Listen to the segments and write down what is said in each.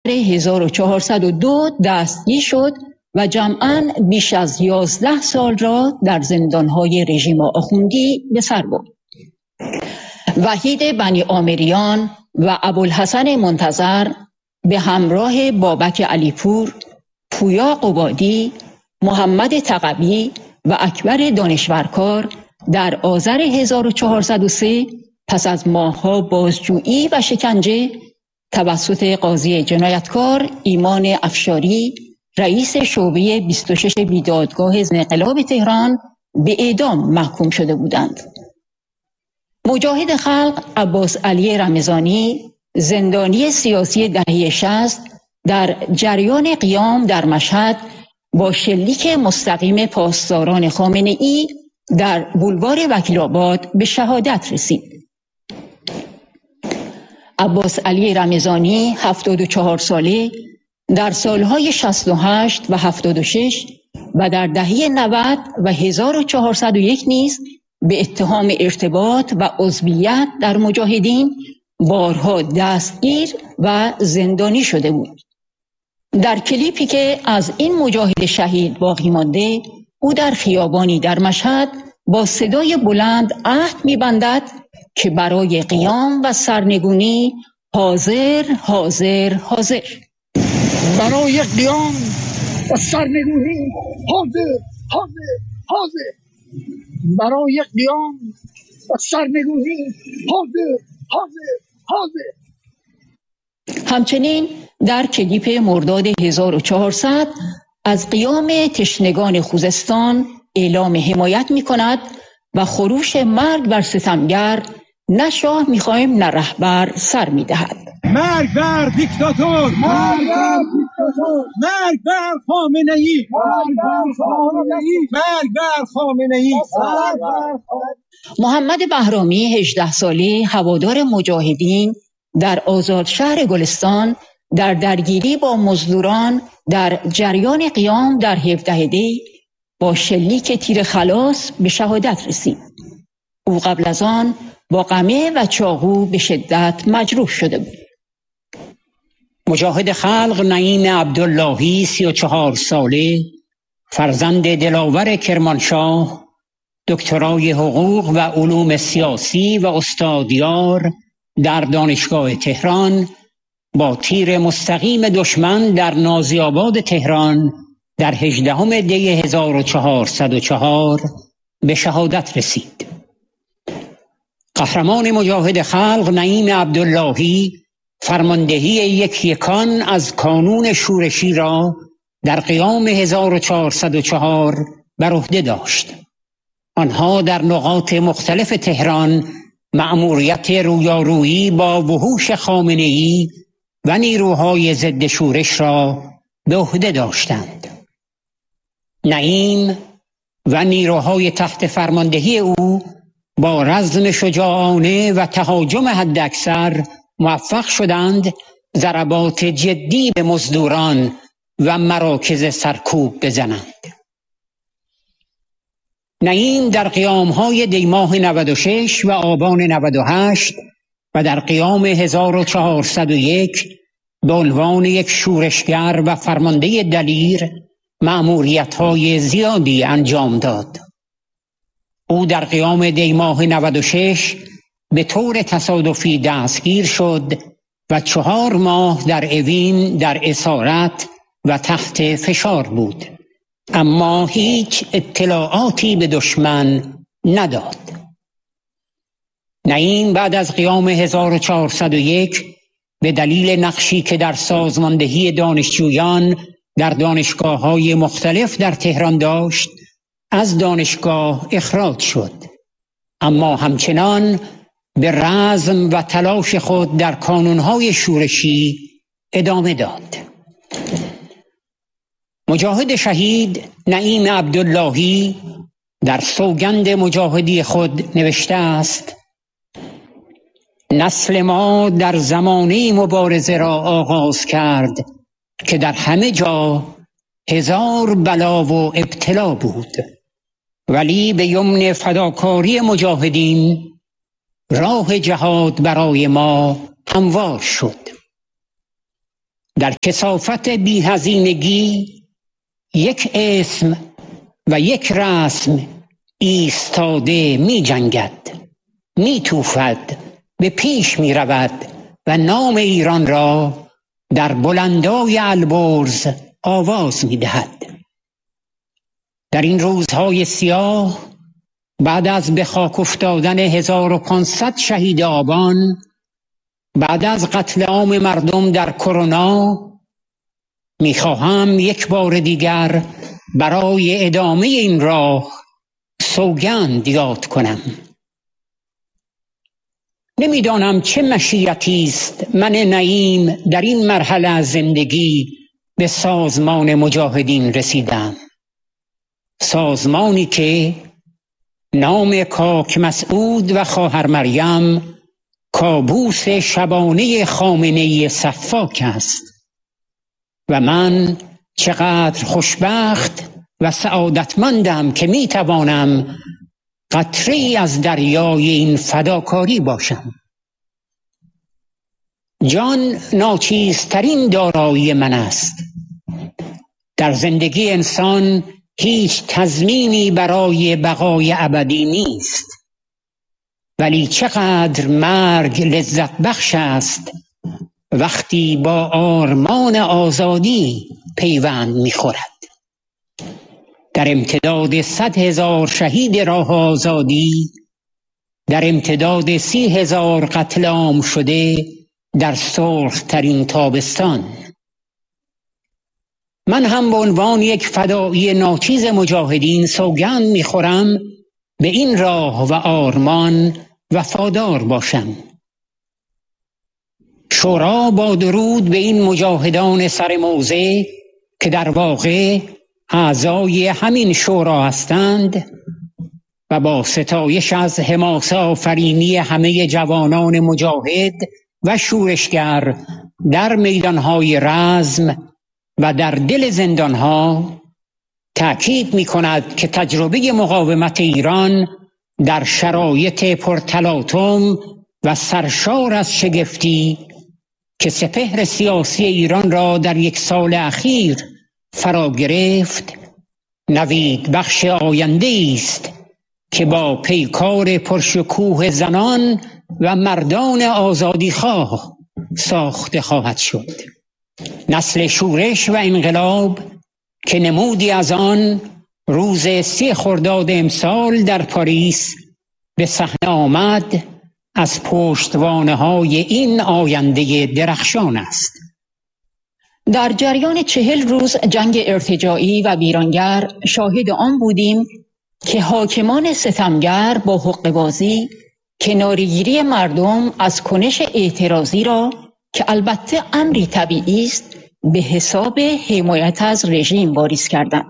1402 دستگیر شد و جمعاً بیش از 11 سال را در زندانهای رژیم آخوندی به سر برد. وحید بنی عامریان و ابوالحسن منتظر به همراه بابک علیپور، پویا قبادی، محمد تقوی و اکبر دانشورکار در آذر 1403 پس از ماه‌ها بازجویی و شکنجه توسط قاضی جنایتکار ایمان افشاری، رئیس شعبه 26 بیدادگاه انقلاب تهران، به اعدام محکوم شده بودند. مجاهد خلق عباس علی رمضانی، زندانی سیاسی دهه 60، در جریان قیام در مشهد با شلیک مستقیم پاسداران خامنه‌ای در بولوار وکیل‌آباد به شهادت رسید. عباس علی رمضانی 74 ساله در سالهای 68 و 76 و در دهه 90 و 1401 نیز به اتهام ارتباط و عضویت در مجاهدین بارها دستگیر و زندانی شده بود. در کلیپی که از این مجاهد شهید باقی مانده، او در خیابانی در مشهد با صدای بلند عهد می‌بندد که برای قیام و سرنگونی حاضر حاضر حاضر. برای قیام و سرنگونی حاضر حاضر حاضر. برای قیام و سرنگونی حاضر حاضر حاضر. همچنین در کلیپ مرداد 1400 از قیام تشنگان خوزستان اعلام حمایت می کند و خروش مرگ بر ستمگر، نه شاه می خواهیم نه رهبر، سر می دهد. مرگ بر دیکتاتور، مرگ بر دیکتاتور، مرگ بر خامنه‌ای، مرگ بر خامنه‌ای، مرگ بر خامنه‌ای. محمد بهرامی 18 ساله هوادار مجاهدین در آزادشهر گلستان در درگیری با مزدوران در جریان قیام در 17 دی با شلیک تیر خلاص به شهادت رسید. او قبل از آن با قمه و چاقو به شدت مجروح شده بود. مجاهد خلق نعیم عبداللهی 34 ساله، فرزند دلاور کرمانشاه، دکترای حقوق و علوم سیاسی و استادیار در دانشگاه تهران، با تیر مستقیم دشمن در نازی‌آباد تهران در 18 دی 1404 به شهادت رسید. قهرمان مجاهد خلق نعیم عبداللهی فرماندهی یکان از کانون شورشی را در قیام 1404 بر عهده داشت. آنها در نقاط مختلف تهران مأموریت رویارویی با وحوش خامنه‌ای و نیروهای ضد شورش را به عهده داشتند. نعیم و نیروهای تحت فرماندهی او با رزم شجاعانه و تهاجم حداکثر موفق شدند ضربات جدی به مزدوران و مراکز سرکوب بزنند. نعیم در قیام‌های دیماه 96 و آبان 98 و در قیام 1401 به عنوان یک شورشگر و فرمانده دلیر مأموریت‌های زیادی انجام داد. او در قیام دیماه 96 به طور تصادفی دستگیر شد و 4 ماه در اوین در اسارت و تحت فشار بود، اما هیچ اطلاعاتی به دشمن نداد. نعیم بعد از قیام 1401 به دلیل نقشی که در سازماندهی دانشجویان در دانشگاه‌های مختلف در تهران داشت، از دانشگاه اخراج شد، اما همچنان به رزم و تلاش خود در کانون‌های شورشی ادامه داد. مجاهد شهید نعیم عبداللهی در سوگند مجاهدی خود نوشته است: نسل ما در زمانه مبارزه را آغاز کرد که در همه جا 1000 بلا و ابتلا بود، ولی به یمن فداکاری مجاهدین راه جهاد برای ما هموار شد. در کثافت بی‌هزینگی یک اسم و یک رسم ایستاده می جنگد، می توفد، به پیش می رود و نام ایران را در بلندای البرز آواز می دهد. در این روزهای سیاه بعد از به خاک افتادن 1500 شهید آبان، بعد از قتل عام مردم در کرونا، میخواهم یک بار دیگر برای ادامه این راه سوگند یاد کنم. نمیدانم چه مشیتی است من نعیم در این مرحله از زندگی به سازمان مجاهدین رسیدم. سازمانی که نام کاک مسعود و خواهر مریم کابوس شبانه خامنه‌ای سفاک است و من چقدر خوشبخت و سعادتمندم که میتوانم قطره‌ای از دریای این فداکاری باشم. جان ناچیزترین دارایی من است. در زندگی انسان هیچ تضمینی برای بقای ابدی نیست، ولی چقدر مرگ لذت بخش است وقتی با آرمان آزادی پیوند می‌خورد. در امتداد 100,000 شهید راه آزادی، در امتداد 30,000 قتل عام شده در سرخ‌ترین تابستان، من هم به عنوان یک فدایی ناچیز مجاهدین سوگند می‌خورم به این راه و آرمان وفادار باشم. شورا با درود به این مجاهدان سر موضع که در واقع اعضای همین شورا هستند و با ستایش از حماسه آفرینی همه جوانان مجاهد و شورشگر در میدانهای رزم و در دل زندانها، تأکید می کند که تجربه مقاومت ایران در شرایط پرتلاطم و سرشار از شگفتی که سپهر سیاسی ایران را در یک سال اخیر فرا گرفت، نوید بخش آینده است که با پیکار پرشکوه زنان و مردان آزادیخواه ساخته خواهد شد. نسل شورش و انقلاب که نمودی از آن روز 3 خرداد امسال در پاریس به صحنه آمد، از پشتوانه‌های این آینده درخشان است. در جریان 40 روز جنگ ارتجاعی و ویرانگر شاهد آن بودیم که حاکمان ستمگر با حقه‌بازی کناره‌گیری مردم از کنش اعتراضی را که البته امری طبیعی است به حساب حمایت از رژیم واریز کردند.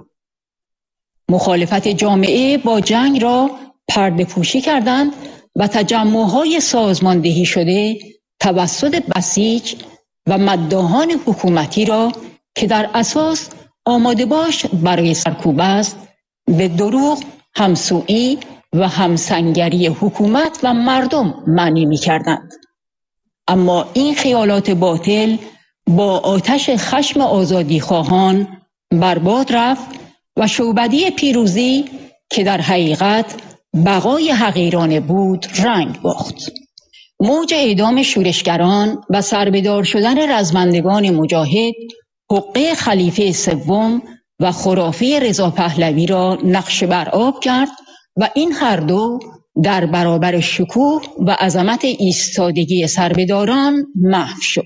مخالفت جامعه با جنگ را پرده پوشی کردند و تجمع‌های سازماندهی شده توسط بسیج و مداحان حکومتی را که در اساس آماده باش برای سرکوب است، به دروغ، همسویی و همسنگری حکومت و مردم معنی می‌کردند. اما این خیالات باطل با آتش خشم آزادیخواهان برباد رفت و شعبده پیروزی که در حقیقت بقای حقیرانه بود رنگ باخت. موج اعدام شورشگران و سربدار شدن رزمندگان مجاهد، حقه خلیفه سوم و خرافه رضا پهلوی را نقش بر آب کرد و این هر دو در برابر شکوه و عظمت ایستادگی سربداران محو شد.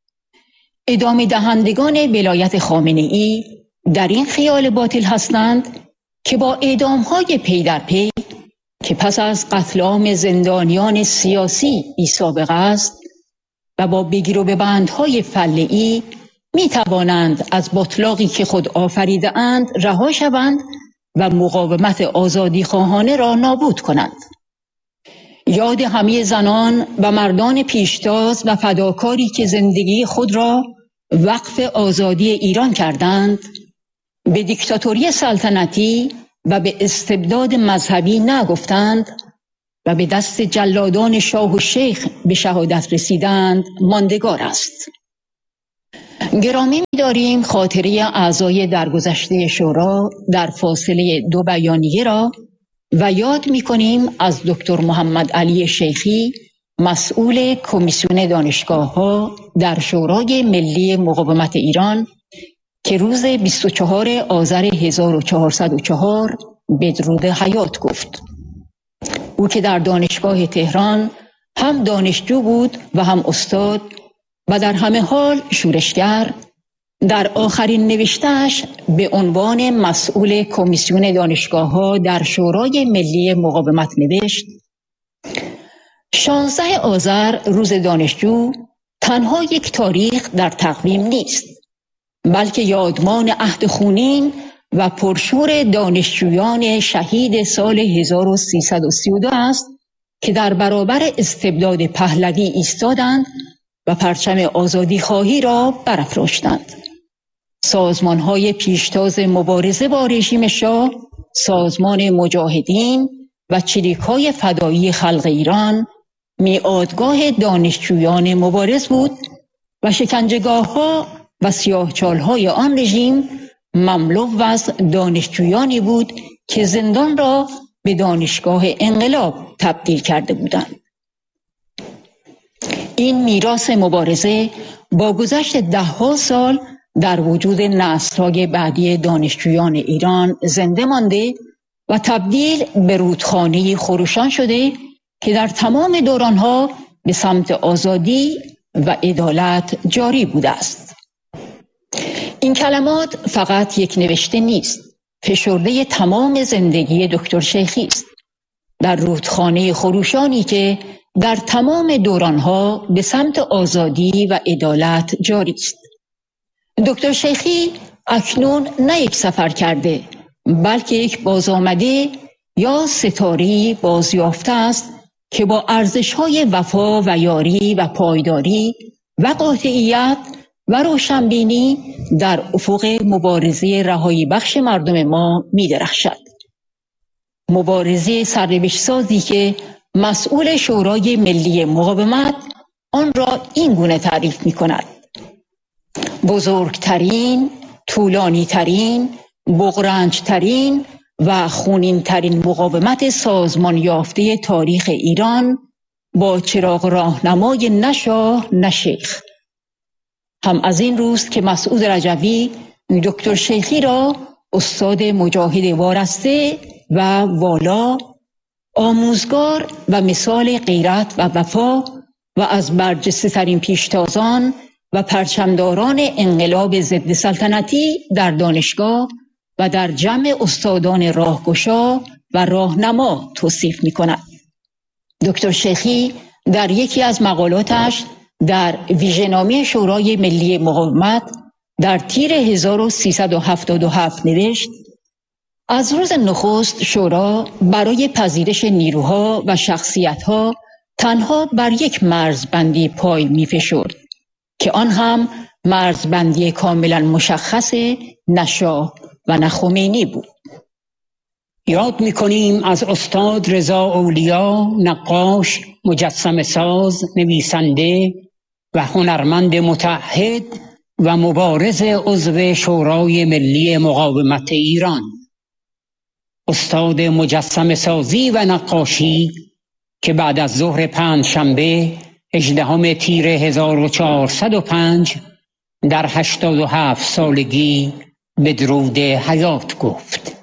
ادامه دهندگان ولایت خامنه‌ای در این خیال باطل هستند که با اعدام‌های پی در پی که پس از قتل عام زندانیان سیاسی بی‌سابقه است و با بگیر و ببندهای فله‌ای می توانند از بطلاقی که خود آفریده اند رها شوند و مقاومت آزادیخواهانه را نابود کنند. یاد همه زنان و مردان پیشتاز و فداکاری که زندگی خود را وقف آزادی ایران کردند، به دیکتاتوری سلطنتی و به استبداد مذهبی نگفتند و به دست جلادان شاه و شیخ به شهادت رسیدند، ماندگار است. گرامی می‌داریم خاطره اعضای درگذشته شورا در فاصله 2 بیانیه را و یاد می‌کنیم از دکتر محمد علی شیخی مسئول کمیسیون دانشگاه‌ها در شورای ملی مقاومت ایران که روز 24 آذر 1404 بدرود حیات گفت. او که در دانشگاه تهران هم دانشجو بود و هم استاد و در همه حال شورشگر، در آخرین نوشته‌اش به عنوان مسئول کمیسیون دانشگاه‌ها در شورای ملی مقاومت نوشت: 16 آذر روز دانشجو تنها یک تاریخ در تقویم نیست، بلکه یادمان عهد خونین و پرشور دانشجویان شهید سال 1332 است که در برابر استبداد پهلوی ایستادند و پرچم آزادی خواهی را برافراشتند. سازمان‌های پیشتاز مبارزه با رژیم شاه، سازمان مجاهدین و چریک‌های فدایی خلق ایران میعادگاه دانشجویان مبارز بود و شکنجهگاه‌ها و سیاهچال‌های آن رژیم مملو از دانشجویانی بود که زندان را به دانشگاه انقلاب تبدیل کرده بودند. این میراث مبارزه با گذشت 10 سال در وجود نسل‌های بعدی دانشجویان ایران زنده مانده و تبدیل به رودخانه خروشان شده که در تمام دورانها به سمت آزادی و عدالت جاری بوده است. این کلمات فقط یک نوشته نیست، فشرده تمام زندگی دکتر شیخی است، در رودخانه خروشانی که در تمام دورانها به سمت آزادی و عدالت جاری است. دکتر شیخی اکنون نه یک سفر کرده، بلکه یک بازآمده یا ستاره‌ای بازیافته است که با ارزش‌های وفا و یاری و پایداری و قاطعیت و روشنبینی در افق مبارزه رهایی بخش مردم ما می‌درخشد. مبارزه سرنوشت سازی که مسئول شورای ملی مقاومت آن را این گونه تعریف می‌کند: بزرگترین، طولانی‌ترین، بغرنج‌ترین و خونین‌ترین مقاومت سازمان یافته تاریخ ایران با چراغ راهنمای نه شاه نه شیخ. هم از این روست که مسعود رجوی دکتر شیخی را استاد مجاهد وارسته و والا، آموزگار و مثال غیرت و وفا و از برجسته ترین پیشتازان و پرچمداران انقلاب ضد سلطنتی در دانشگاه و در جمع استادان راهگشا و راهنما توصیف می‌کند. دکتر شیخی در یکی از مقالاتش در ویژه‌نامه شورای ملی مقاومت در تیر 1377 نوشت: از روز نخست شورا برای پذیرش نیروها و شخصیتها تنها بر یک مرزبندی پای می‌فشرد که آن هم مرزبندی کاملا مشخص نه شاه و نه خمینی بود. یاد می‌کنیم از استاد رضا اولیا، نقاش، مجسمه ساز، نویسنده و هنرمند متعهد و مبارز عضو شورای ملی مقاومت ایران. استاد مجسمه سازی و نقاشی که بعد از ظهر پنجشنبه 18 تیر 1405 در 87 سالگی بدرود حیات گفت.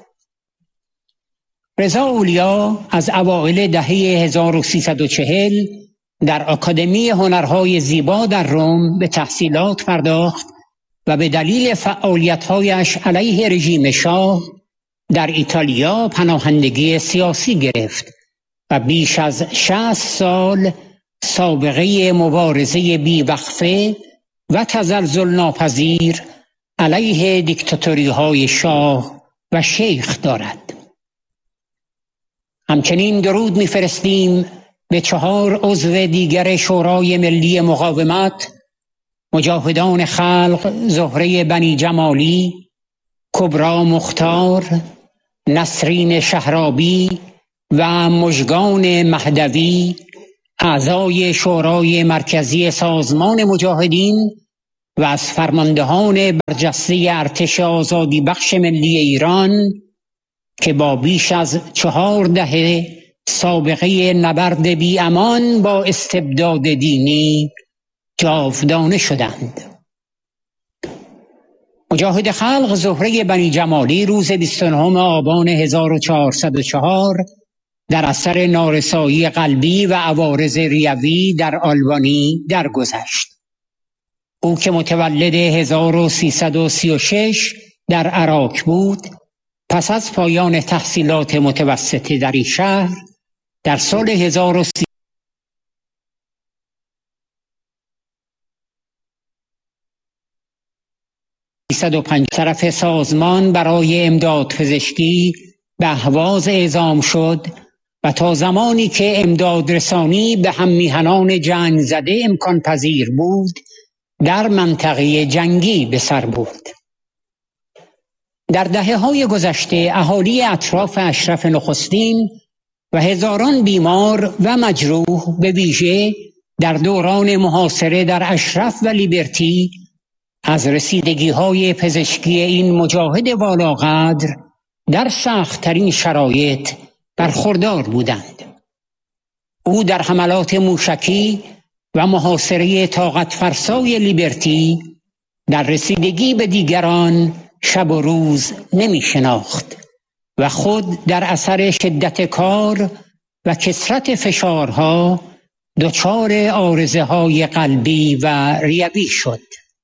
رضا اولیا از اوایل دهه 1340 در آکادمی هنرهای زیبا در روم به تحصیلات پرداخت و به دلیل فعالیت‌هایش علیه رژیم شاه در ایتالیا پناهندگی سیاسی گرفت و بیش از 60 سال سابقه مبارزه بیوقفه و تزلزل ناپذیر علیه دیکتاتوری‌های شاه و شیخ دارد. همچنین درود می‌فرستیم به 4 عضو دیگر شورای ملی مقاومت، مجاهدان خلق زهره بنی جمالی، کبرا مختار، نسرین شهرابی و مژگان مهدوی، اعضای شورای مرکزی سازمان مجاهدین و از فرماندهان برجسته ارتش آزادی بخش ملی ایران که با بیش از 4 دهه سابقه نبرد بی امان با استبداد دینی جاودانه شدند. مجاهد خلق زهره بنی جمالی روز 29 آبان 1404 در اثر نارسایی قلبی و عوارض ریوی در آلبانی درگذشت. او که متولد 1336 در عراق بود، پس از پایان تحصیلات متوسطه در این شهر در سال 1305 طرف سازمان برای امداد پزشکی به اهواز اعزام شد و تا زمانی که امداد رسانی به هم میهنان جنگ زده امکان پذیر بود در منطقه جنگی به سر برد. در دهه‌های گذشته اهالی اطراف اشرف نخستین و هزاران بیمار و مجروح به ویژه در دوران محاصره در اشرف و لیبرتی از رسیدگی‌های پزشکی این مجاهد والاقدر در سخت‌ترین شرایط برخوردار بودند. او در حملات موشکی و محاصره طاقت فرسای لیبرتی در رسیدگی به دیگران شب و روز نمی شناخت و خود در اثر شدت کار و کثرت فشارها دچار عارضه های قلبی و ریوی شد.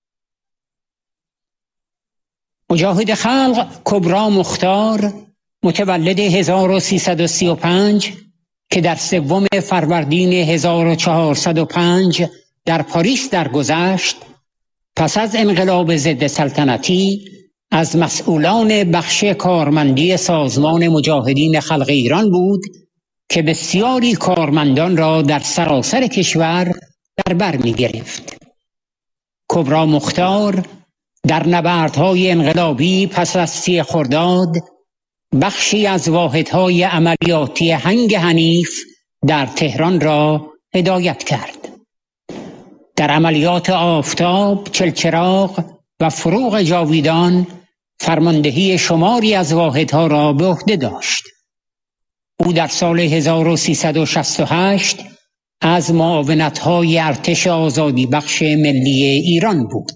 مجاهد خلق کبری مختار متولد 1335 که در 3 فروردین 1405 در پاریس درگذشت، پس از انقلاب ضد سلطنتی از مسئولان بخش کارمندی سازمان مجاهدین خلق ایران بود که بسیاری کارمندان را در سراسر کشور در بر می گرفت. کبری مختار در نبردهای انقلابی پس از 30 خرداد بخشی از واحدهای عملیاتی هنگ حنیف در تهران را هدایت کرد. در عملیات آفتاب، چلچراغ و فروغ جاویدان فرماندهی شماری از واحدها را به عهده داشت. او در سال 1368 از معاونت‌های ارتش آزادی بخش ملی ایران بود.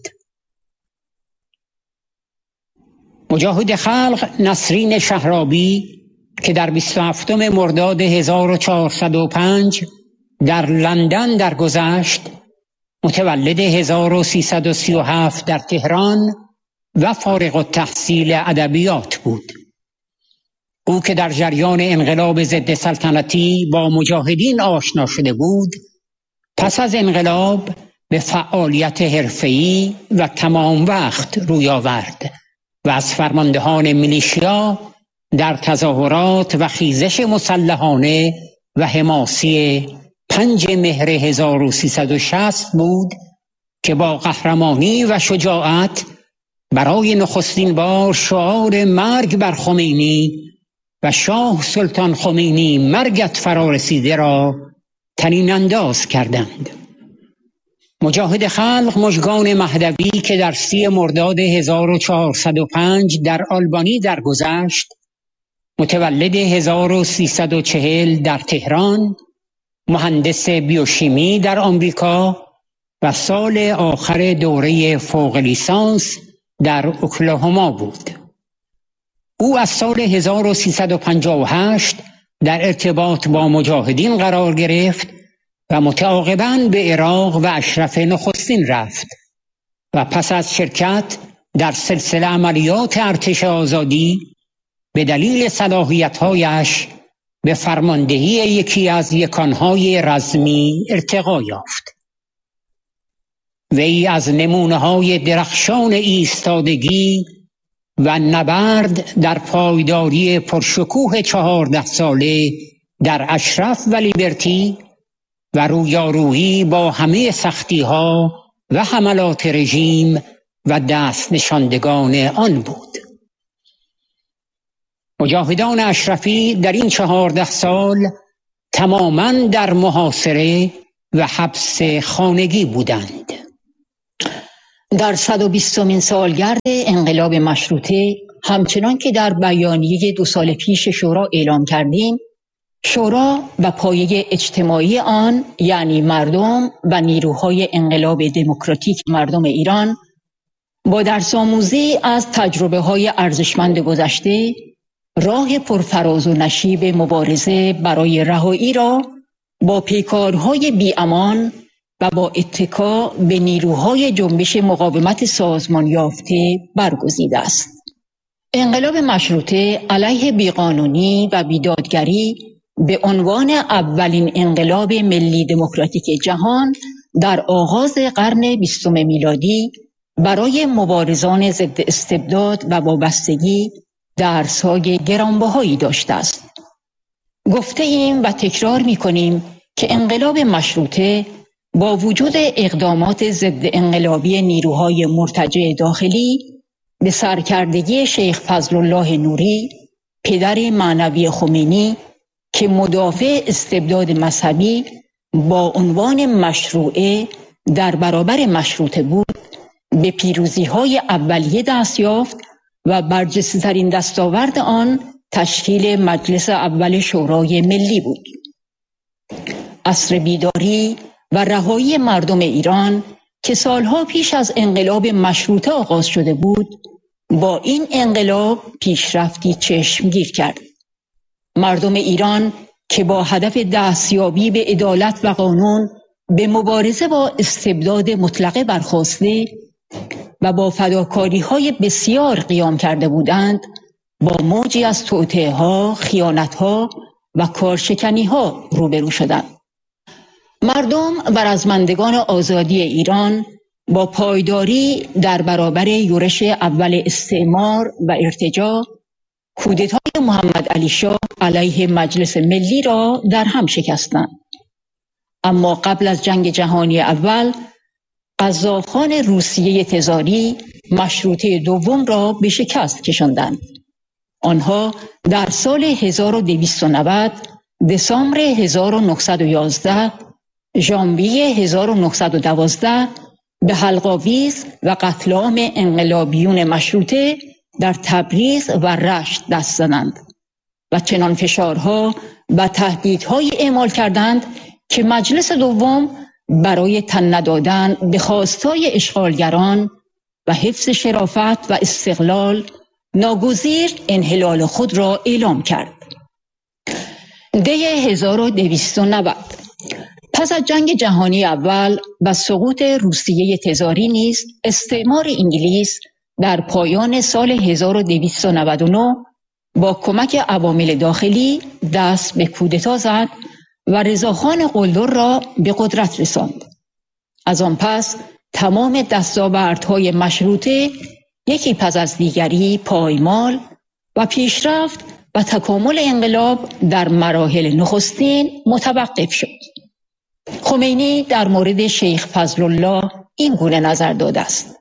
مجاهد خلق نسرین شهرابی که در 27 مرداد 1405 در لندن درگذشت، متولد 1337 در تهران و فارغ التحصیل ادبیات بود. او که در جریان انقلاب ضد سلطنتی با مجاهدین آشنا شده بود، پس از انقلاب به فعالیت حرفه‌ای و تمام وقت روی آورد و از فرماندهان میلیشیا در تظاهرات و خیزش مسلحانه و حماسی 5 مهر 1360 بود که با قهرمانی و شجاعت برای نخستین بار شعار مرگ بر خمینی و شاه سلطان خمینی مرگت فرارسیده را طنین انداز کردند. مجاهد خلق مژگان مهدوی که در 30 مرداد 1405 در آلبانی درگذشت، متولد 1340 در تهران، مهندس بیوشیمی در آمریکا و سال آخر دوره فوق لیسانس در اوکلاهوما بود. او از سال 1358 در ارتباط با مجاهدین قرار گرفت و متعاقباً به عراق و اشرف نخستین رفت و پس از شرکت در سلسله عملیات ارتش آزادی به دلیل صلاحیت‌هایش به فرماندهی یکی از یکانهای رزمی ارتقا یافت. وی از نمونه‌های درخشان ایستادگی و نبرد در پایداری پرشکوه 14 ساله در اشرف و لیبرتی و رویارویی با همه سختی‌ها و حملات رژیم و دست نشاندگان آن بود. مجاهدان اشرفی در این 14 سال تماماً در محاصره و حبس خانگی بودند. در 120مین سالگرد انقلاب مشروطه، همچنان که در بیانیه 2 سال پیش شورا اعلام کردیم، شورا و پایه اجتماعی آن یعنی مردم و نیروهای انقلاب دموکراتیک مردم ایران با درس‌آموزی از تجربه‌های ارزشمند گذشته، راه پرفراز و نشیب مبارزه برای رهایی را با پیکارهای بی‌امان و با اتکا به نیروهای جنبش مقاومت سازمان یافته برگزیده است. انقلاب مشروطه علیه بیقانونی و بیدادگری به عنوان اولین انقلاب ملی دموکراتیک جهان در آغاز قرن 20 میلادی برای مبارزان ضد استبداد و وابستگی درس‌های گرانبهایی داشته است. گفته ایم و تکرار می‌کنیم که انقلاب مشروطه با وجود اقدامات ضد انقلابی نیروهای مرتجع داخلی به سرکردگی شیخ فضلالله نوری، پدر معنوی خمینی که مدافع استبداد مذهبی با عنوان مشروعه در برابر مشروطه بود، به پیروزی‌های اولیه دست یافت و برجسته‌ترین دستاورد آن تشکیل مجلس اول شورای ملی بود. عصر بیداری و رهایی مردم ایران که سالها پیش از انقلاب مشروطه آغاز شده بود، با این انقلاب پیشرفتی چشمگیر کرد. مردم ایران که با هدف دستیابی به عدالت و قانون به مبارزه با استبداد مطلقه برخاسته و با فداکاری‌های بسیار قیام کرده بودند، با موجی از توطئه‌ها، خیانت‌ها و کارشکنی‌ها روبرو شدند. مردم و رزمندگان آزادی ایران با پایداری در برابر یورش اول استعمار و ارتجاع، کودتای محمد علی شاه علیه مجلس ملی را در هم شکستند. اما قبل از جنگ جهانی اول، قزاق‌خان روسیه تزاری مشروطه دوم را به شکست کشاندند. آنها در سال 1290، دسامبر 1911، ژانویه 1912 به حلق‌آویز و قتل عام انقلابیون مشروطه در تبریز و رشت دست زدند و چنان فشارها و تهدیدهای اعمال کردند که مجلس دوم برای تن ندادن به خواستای اشغالگران و حفظ شرافت و استقلال ناگزیر انحلال خود را اعلام کرد. دی 1290 پس از جنگ جهانی اول و سقوط روسیه تزاری نیز، استعمار انگلیس در پایان سال 1299 با کمک عوامل داخلی دست به کودتا زد و رضاخان قلدر را به قدرت رساند. از آن پس تمام دستاوردهای مشروطه یکی پس از دیگری پایمال و پیشرفت و تکامل انقلاب در مراحل نخستین متوقف شد. خمینی در مورد شیخ فضلالله این گونه نظر داده است: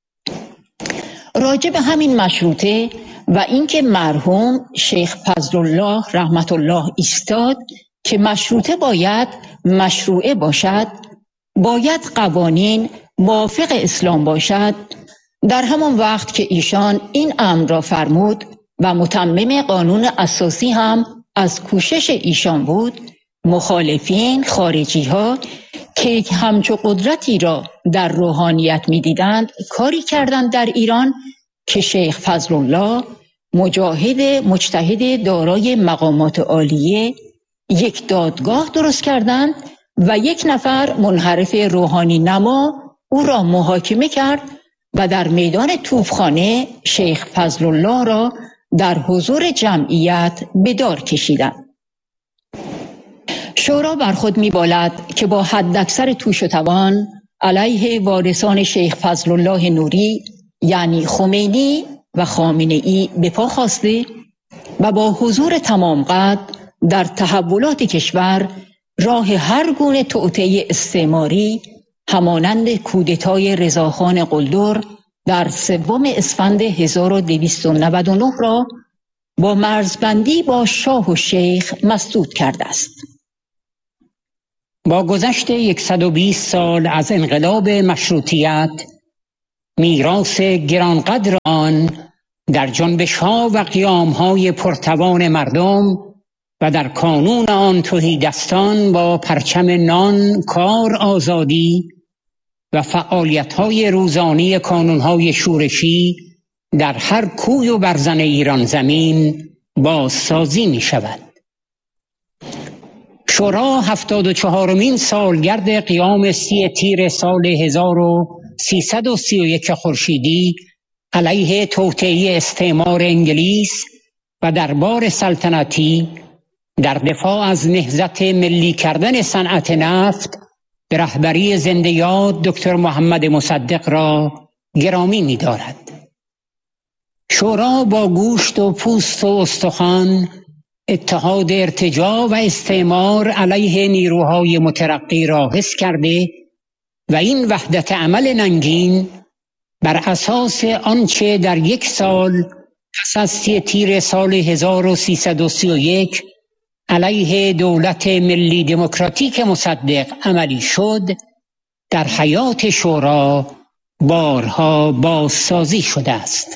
راجع به همین مشروطه و اینکه مرحوم شیخ فضلالله رحمت الله ایستاد که مشروطه باید مشروعه باشد، باید قوانین موافق اسلام باشد، در همان وقت که ایشان این امر را فرمود و متمم قانون اساسی هم از کوشش ایشان بود، مخالفین خارجی ها که همچو قدرتی را در روحانیت می دیدند کاری کردند در ایران که شیخ فضلالله مجاهد مجتهد دارای مقامات عالیه یک دادگاه درست کردند و یک نفر منحرف روحانی نما او را محاکمه کرد و در میدان توپخانه شیخ فضلالله را در حضور جمعیت به دار کشیدند. شورا بر خود می‌بالد که با حداکثر توش و توان علیه وارثان شیخ فضلالله نوری یعنی خمینی و خامنه‌ای به پا خواسته و با حضور تمام قد در تحولات کشور راه هر گونه توطئه استعماری همانند کودتای رضاخان قلدر در 3 اسفند 1299 را با مرزبندی با شاه و شیخ مسدود کرده است. با گذشت 120 سال از انقلاب مشروطیت، میراث گرانقدر آن در جنبش‌ها و قیام‌های پرتوان مردم و در کانون آن تهیدستان با پرچم نان، کار، آزادی و فعالیت‌های روزانه کانون‌های شورشی در هر کوی و برزن ایران زمین بازسازی می‌شود. شورا 74مین سالگرد قیام 30 تیر سال 1331 خورشیدی علیه توطئه استعمار انگلیس و دربار سلطنتی در دفاع از نهضت ملی کردن صنعت نفت به رهبری زنده یاد دکتر محمد مصدق را گرامی می‌دارد. شورا با گوشت و پوست و استخوان اتحاد ارتجاع و استعمار علیه نیروهای مترقی را حس کرده و این وحدت عمل ننگین بر اساس آنچه در یک سال پس از 30 تیر سال 1331 علیه دولت ملی دموکراتیک مصدق عملی شد، در حیات شورا بارها بازسازی شده است.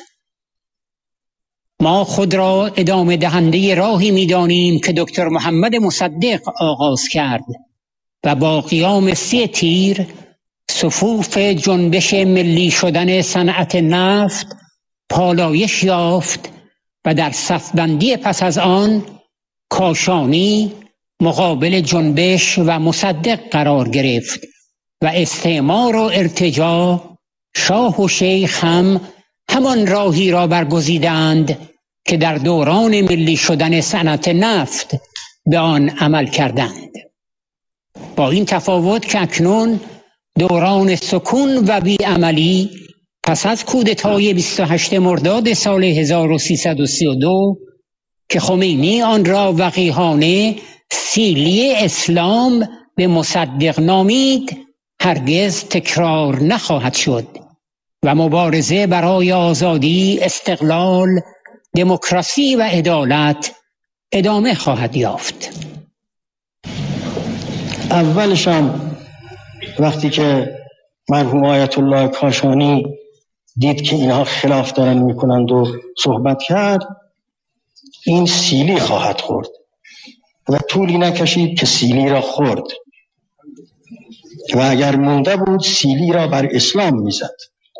ما خود را ادامه دهنده راهی می‌دانیم که دکتر محمد مصدق آغاز کرد و با قیام 30 تیر صفوف جنبش ملی شدن صنعت نفت پالایش یافت و در صفبندی پس از آن کاشانی مقابل جنبش و مصدق قرار گرفت و استعمار و ارتجاع، شاه و شیخ هم همان راهی را برگزیدند که در دوران ملی شدن صنعت نفت به آن عمل کردند. با این تفاوت که اکنون دوران سکون و بیعملی پس از کودتای 28 مرداد سال 1332 که خمینی آن را وقیحانه سیلی اسلام به مصدق نامید هرگز تکرار نخواهد شد و مبارزه برای آزادی، استقلال، دموکراسی و عدالت ادامه خواهد یافت. اولشم وقتی که مرحوم آیت الله کاشانی دید که اینها خلاف دارن میکنند و صحبت کرد، این سیلی خواهد خورد و طولی نکشید که سیلی را خورد و اگر مونده بود سیلی را بر اسلام میزد.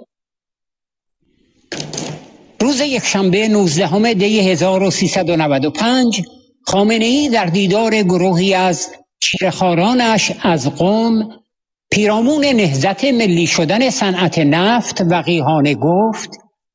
روز یکشنبه 19 دی 1395 خامنه‌ای در دیدار گروهی از چیره‌خوارانش از قم پیرامون نهضت ملی شدن صنعت نفت وقیحانه گفت: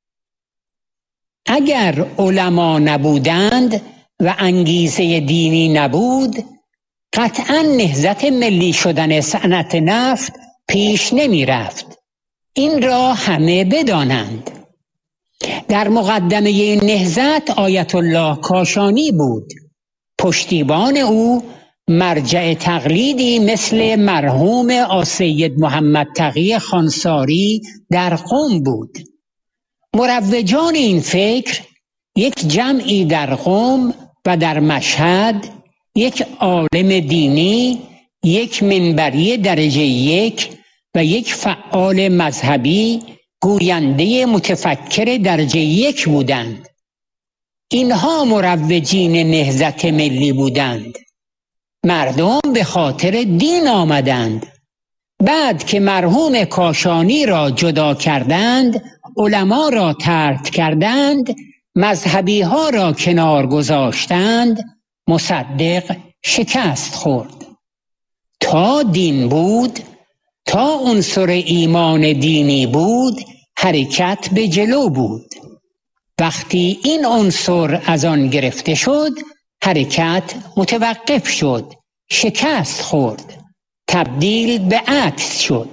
اگر علما نبودند و انگیزه دینی نبود، قطعا نهضت ملی شدن صنعت نفت پیش نمی رفت. این را همه بدانند. در مقدمه نهضت آیت الله کاشانی بود. پشتیبان او مرجع تقلیدی مثل مرحوم آسید محمد تقی خانساری در قم بود. مروجان این فکر یک جمعی در قم و در مشهد، یک عالم دینی، یک منبری درجه 1 و یک فعال مذهبی گوینده متفکر درجه 1 بودند. اینها مروجین نهضت ملی بودند. مردم به خاطر دین آمدند. بعد که مرحوم کاشانی را جدا کردند، علما را طرد کردند، مذهبی ها را کنار گذاشتند، مصدق شکست خورد. تا دین بود، تا عنصر ایمان دینی بود، حرکت به جلو بود. وقتی این عنصر از آن گرفته شد، حرکت متوقف شد، شکست خورد، تبدیل به عکس شد.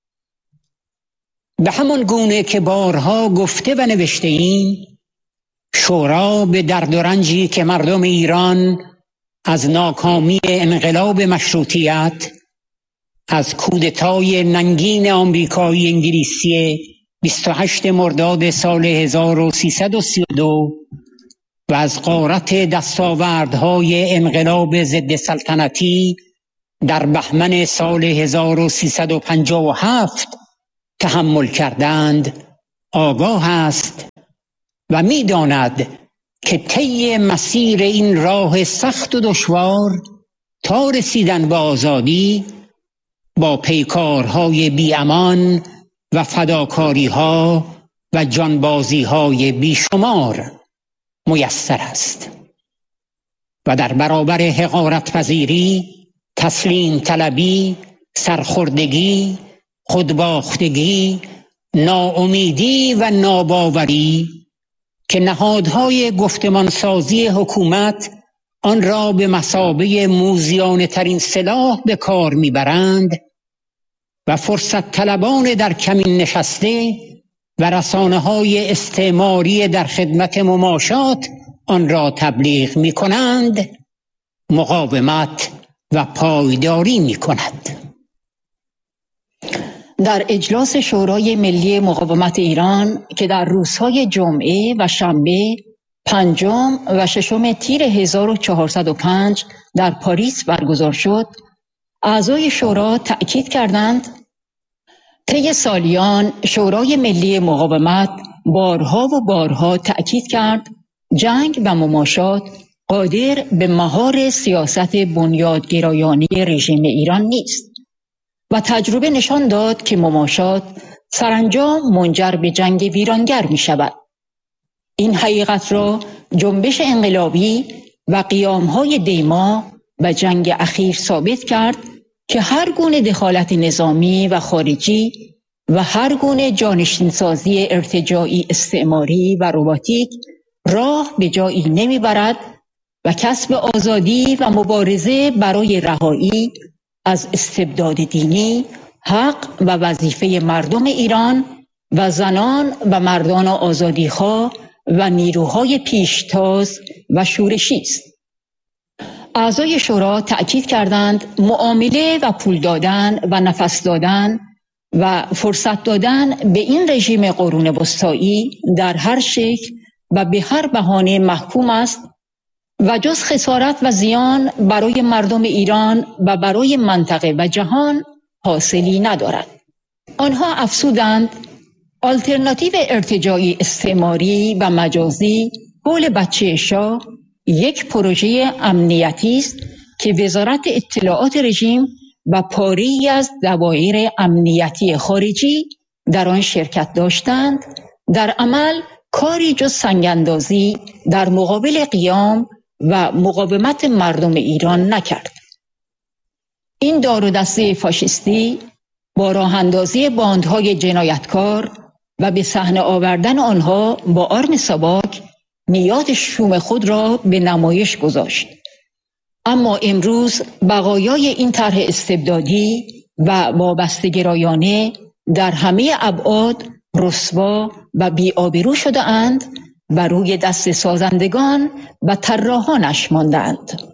به همان گونه که بارها گفته و نوشته ایم، شورا به درد و رنجی که مردم ایران از ناکامی انقلاب مشروطیت، از کودتای ننگین آمریکایی انگلیسی 28 مرداد سال 1332 و از غارت دستاوردهای انقلاب ضد سلطنتی در بهمن سال 1357 تحمل کردند آگاه است و می‌داند که طی مسیر این راه سخت و دشوار تا رسیدن به آزادی با پیکارهای بی‌امان و فداکاری‌ها و جانبازی‌های بیشمار میسر است و در برابر حقارت پذیری، تسلیم طلبی، سرخوردگی، خودباختگی، ناامیدی و ناباوری که نهادهای گفتمانسازی حکومت آن را به مثابه موذیانه ترین سلاح به کار میبرند و فرصت طلبان در کمین نشسته و رسانه‌های استعماری در خدمت مماشات آن را تبلیغ می‌کنند، مقاومت و پایداری می‌کند. در اجلاس شورای ملی مقاومت ایران که در روزهای جمعه و شنبه 5 و 6 تیر 1405 در پاریس برگزار شد، اعضای شورا تأکید کردند طی سالیان شورای ملی مقاومت بارها و بارها تأکید کرد جنگ و مماشات قادر به مهار سیاست بنیادگرایانه رژیم ایران نیست و تجربه نشان داد که مماشات سرانجام منجر به جنگ ویرانگر می شود. این حقیقت را جنبش انقلابی و قیامهای دیما و جنگ اخیر ثابت کرد که هر گونه دخالت نظامی و خارجی و هر گونه جانشینسازی ارتجاعی استعماری و رباتیک راه به جایی نمیبرد و کسب آزادی و مبارزه برای رهایی از استبداد دینی حق و وظیفه مردم ایران و زنان و مردان آزادیخواه و نیروهای پیشتاز و شورشی است. اعضای شورا تأکید کردند معامله و پول دادن و نفس دادن و فرصت دادن به این رژیم قرون وسطایی در هر شکل و به هر بهانه محکوم است و جز خسارت و زیان برای مردم ایران و برای منطقه و جهان حاصلی ندارد. آنها افزودند آلترناتیو ارتجاعی استعماری و مجازی قول بچه شاه یک پروژه امنیتی است که وزارت اطلاعات رژیم و پاره‌ای از دوائر امنیتی خارجی در آن شرکت داشتند، در عمل کاری جز سنگ‌اندازی در مقابل قیام و مقاومت مردم ایران نکرد. این دار و دسته فاشیستی با راه اندازی باندهای جنایتکار و به صحنه آوردن آنها با آرم ساواک نیات شوم خود را به نمایش گذاشت. اما امروز بقایای این طرح استبدادی و وابسته‌گرایانه در همه ابعاد رسوا و بی‌آبرو شده اند و روی دست سازندگان و طراحانش مانده‌اند.